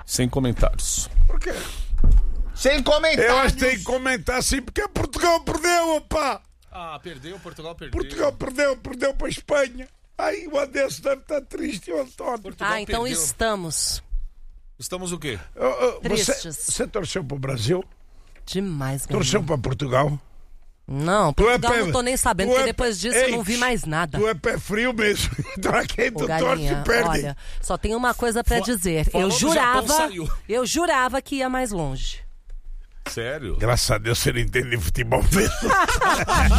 Sem comentários. Por quê? Sem comentários. Eu acho que tem que comentar sim, porque Portugal perdeu, opá. Perdeu, Portugal perdeu. Portugal perdeu para a Espanha. Ai, o Adesso deve estar triste, o António. Portugal então perdeu. estamos Estamos o quê? tristes. Você torceu para o Brasil? Demais, meu Torceu irmão. para Portugal? Não, Portugal não tô nem sabendo, porque depois disso eu não vi mais nada. Tu é pé frio mesmo. Pra quem tu torce, perde. Olha, só tem uma coisa pra dizer. falou do Japão, saiu. Eu jurava que ia mais longe. Sério? Graças a Deus você não entende de futebol mesmo.